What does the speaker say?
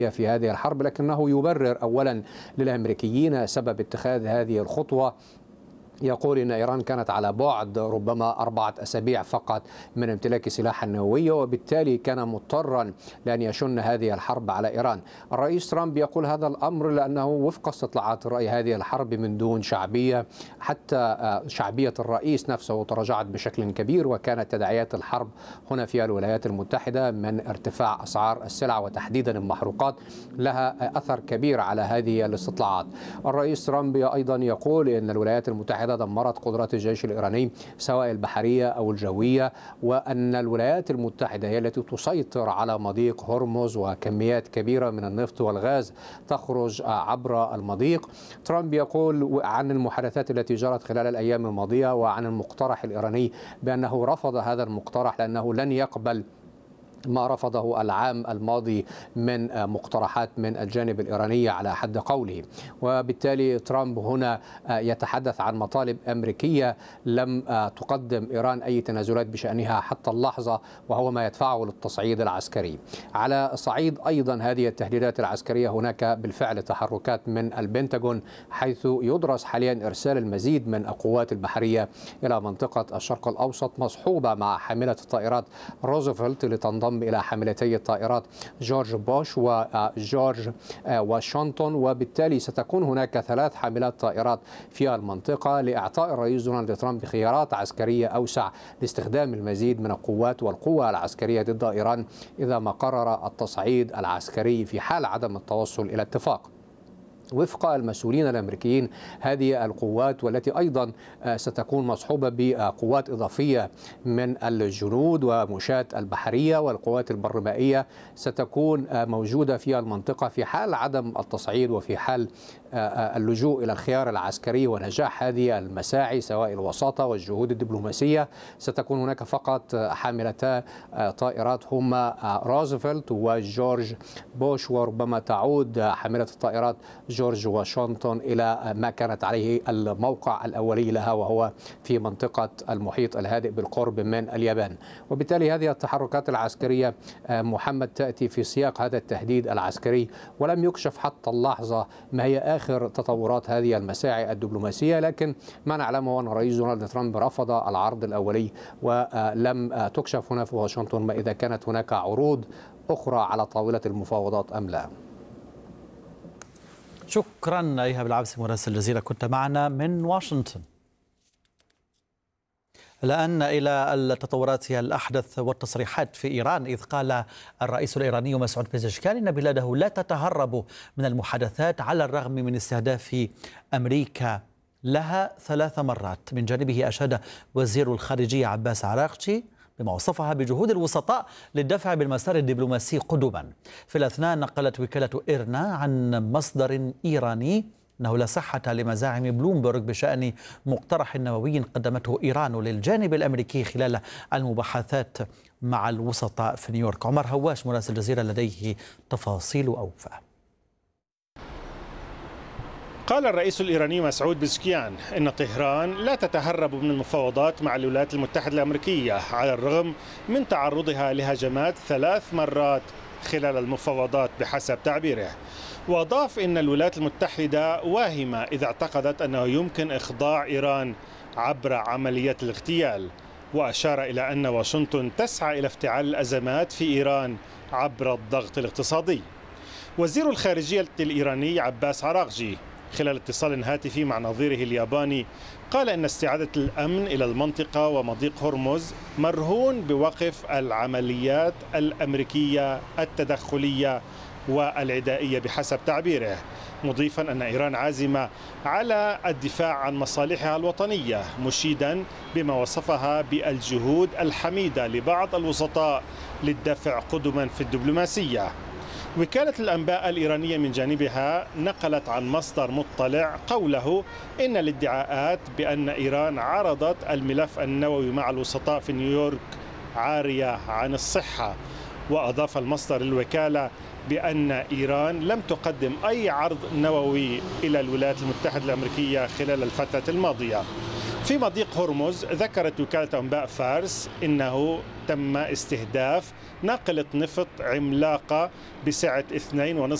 في هذه الحرب، لكنه يبرر أولا للأمريكيين سبب اتخاذ هذه الخطوة. يقول إن إيران كانت على بعد ربما 4 أسابيع فقط من امتلاك سلاحا نوويا، وبالتالي كان مضطرا لأن يشن هذه الحرب على إيران. الرئيس ترامب يقول هذا الأمر لأنه وفق استطلاعات الرأي هذه الحرب من دون شعبية، حتى شعبية الرئيس نفسه تراجعت بشكل كبير، وكانت تداعيات الحرب هنا في الولايات المتحدة من ارتفاع أسعار السلع وتحديدا المحروقات لها أثر كبير على هذه الاستطلاعات. الرئيس ترامب أيضا يقول إن الولايات المتحدة دمرت قدرات الجيش الإيراني سواء البحرية أو الجوية، وأن الولايات المتحدة هي التي تسيطر على مضيق هرمز، وكميات كبيرة من النفط والغاز تخرج عبر المضيق. ترامب يقول عن المحادثات التي جرت خلال الأيام الماضية وعن المقترح الإيراني بأنه رفض هذا المقترح لأنه لن يقبل ما رفضه العام الماضي من مقترحات من الجانب الإيراني على حد قوله. وبالتالي ترامب هنا يتحدث عن مطالب أمريكية لم تقدم إيران أي تنازلات بشأنها حتى اللحظة، وهو ما يدفعه للتصعيد العسكري. على صعيد أيضا هذه التهديدات العسكرية هناك بالفعل تحركات من البنتاغون، حيث يدرس حاليا إرسال المزيد من القوات البحرية إلى منطقة الشرق الأوسط مصحوبة مع حاملة الطائرات روزفلت لتنضم إلى حاملتي الطائرات جورج بوش وجورج واشنطن، وبالتالي ستكون هناك 3 حاملات طائرات في المنطقة لإعطاء الرئيس دونالد ترامب خيارات عسكرية أوسع لاستخدام المزيد من القوات والقوة العسكرية ضد إيران إذا ما قرر التصعيد العسكري في حال عدم التوصل إلى اتفاق. وفق المسؤولين الأمريكيين هذه القوات، والتي أيضا ستكون مصحوبة بقوات إضافية من الجنود ومشاة البحرية والقوات البرمائية، ستكون موجودة في المنطقة في حال عدم التصعيد وفي حال اللجوء إلى الخيار العسكري ونجاح هذه المساعي سواء الوساطة والجهود الدبلوماسية. ستكون هناك فقط حاملتا طائرات هما روزفلت وجورج بوش، وربما تعود حاملة الطائرات جورج واشنطن إلى ما كانت عليه الموقع الأولي لها، وهو في منطقة المحيط الهادئ بالقرب من اليابان. وبالتالي هذه التحركات العسكرية محمد تأتي في سياق هذا التهديد العسكري، ولم يكشف حتى اللحظة ما هي آخر تطورات هذه المساعي الدبلوماسية. لكن ما نعلمه أن الرئيس دونالد ترامب رفض العرض الأولي، ولم تكشف هنا في واشنطن ما إذا كانت هناك عروض أخرى على طاولة المفاوضات أم لا. شكرا أيها العبسي مراسل الجزيرة، كنت معنا من واشنطن. الآن إلى التطورات الأحدث والتصريحات في إيران، إذ قال الرئيس الإيراني مسعود بيزشكان إن بلاده لا تتهرب من المحادثات على الرغم من استهداف أمريكا لها 3 مرات. من جانبه أشاد وزير الخارجية عباس عراقجي بما وصفها بجهود الوسطاء للدفع بالمسار الدبلوماسي قدما. في الأثناء نقلت وكالة إيرنا عن مصدر إيراني أنه لا صحة لمزاعم بلومبرغ بشأن مقترح نووي قدمته إيران للجانب الأمريكي خلال المباحثات مع الوسطاء في نيويورك. عمر هواش مراسل الجزيرة لديه تفاصيل أوفى. قال الرئيس الإيراني مسعود بيزشكيان إن طهران لا تتهرب من المفاوضات مع الولايات المتحدة الأمريكية على الرغم من تعرضها لهجمات 3 مرات خلال المفاوضات بحسب تعبيره. وأضاف إن الولايات المتحدة واهمة إذا اعتقدت أنه يمكن إخضاع إيران عبر عملية الاغتيال، وأشار إلى أن واشنطن تسعى إلى افتعال الأزمات في إيران عبر الضغط الاقتصادي. وزير الخارجية الإيراني عباس عراقجي خلال اتصال هاتفي مع نظيره الياباني قال إن استعادة الأمن إلى المنطقة ومضيق هرمز مرهون بوقف العمليات الأمريكية التدخلية والعدائية بحسب تعبيره، مضيفا أن إيران عازمة على الدفاع عن مصالحها الوطنية، مشيدا بما وصفها بالجهود الحميدة لبعض الوسطاء للدفع قدما في الدبلوماسية. وكالة الأنباء الإيرانية من جانبها نقلت عن مصدر مطلع قوله إن الادعاءات بأن إيران عرضت الملف النووي مع الوسطاء في نيويورك عارية عن الصحة. وأضاف المصدر الوكالة بأن إيران لم تقدم أي عرض نووي إلى الولايات المتحدة الأمريكية خلال الفترة الماضية. في في مضيق هرمز ذكرت وكالة أنباء فارس إنه تم استهداف ناقلة نفط عملاقة بسعة 2.5